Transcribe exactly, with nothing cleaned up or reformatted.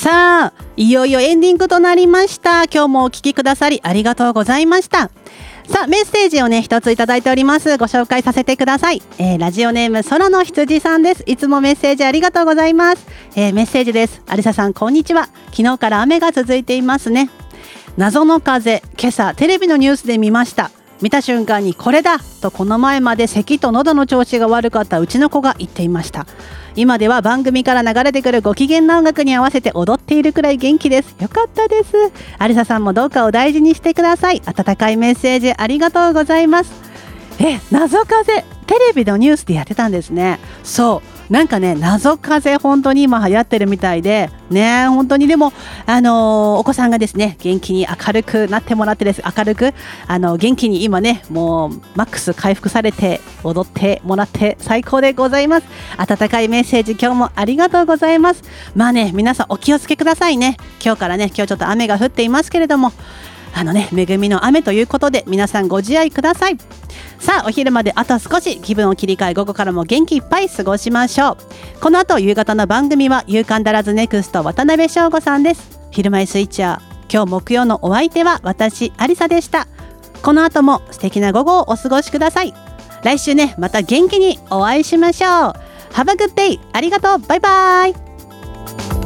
さあ、いよいよエンディングとなりました。今日もお聞きくださりありがとうございました。さあ、メッセージをね一ついただいております。ご紹介させてください。えー、ラジオネーム空の羊さんです。いつもメッセージありがとうございます。えー、メッセージです。アリサさん、こんにちは。昨日から雨が続いていますね。謎の風、今朝テレビのニュースで見ました。見た瞬間にこれだと、この前まで咳と喉の調子が悪かったうちの子が言っていました。今では番組から流れてくるご機嫌な音楽に合わせて踊っているくらい元気です。よかったです。アリサさんもどうかお大事にしてください。温かいメッセージありがとうございます。え、謎風、テレビのニュースでやってたんですね。そうなんかね、謎風本当に今流行ってるみたいでね、本当にでもあのー、お子さんがですね元気に明るくなってもらってです、明るくあの元気に今ねもうマックス回復されて踊ってもらって最高でございます。温かいメッセージ今日もありがとうございます。まあね、皆さんお気をつけくださいね。今日からね、今日ちょっと雨が降っていますけれども、あのね、恵みの雨ということで皆さんご自愛ください。さあ、お昼まであと少し、気分を切り替え午後からも元気いっぱい過ごしましょう。この後夕方の番組は夕刊だらずネクスト渡辺翔吾さんです。昼前スイッチャー、今日木曜のお相手は私アリサでした。この後も素敵な午後をお過ごしください。来週ね、また元気にお会いしましょう。Have a good day。ありがとう。バイバイ。